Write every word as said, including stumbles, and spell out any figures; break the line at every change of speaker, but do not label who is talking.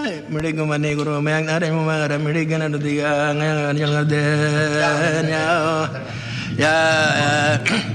Midig mani guru mayang nare mumara midig gana dutiga ngayang jangan denya ya